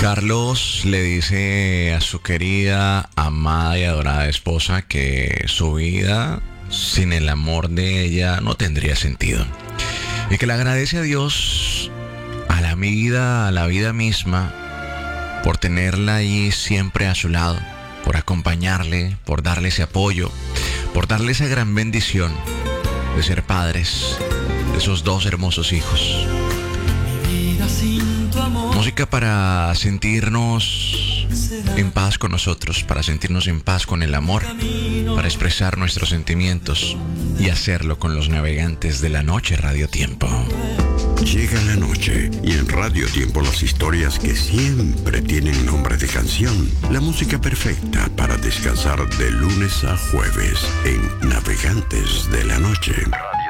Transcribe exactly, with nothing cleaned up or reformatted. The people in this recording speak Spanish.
Carlos le dice a su querida, amada y adorada esposa que su vida sin el amor de ella no tendría sentido. Y que le agradece a Dios, a la vida, a la vida misma, por tenerla ahí siempre a su lado, por acompañarle, por darle ese apoyo, por darle esa gran bendición de ser padres de esos dos hermosos hijos. Música para sentirnos en paz con nosotros, para sentirnos en paz con el amor, para expresar nuestros sentimientos y hacerlo con los navegantes de la noche Radio Tiempo. Llega la noche y en Radio Tiempo las historias que siempre tienen nombre de canción. La música perfecta para descansar de lunes a jueves en Navegantes de la Noche.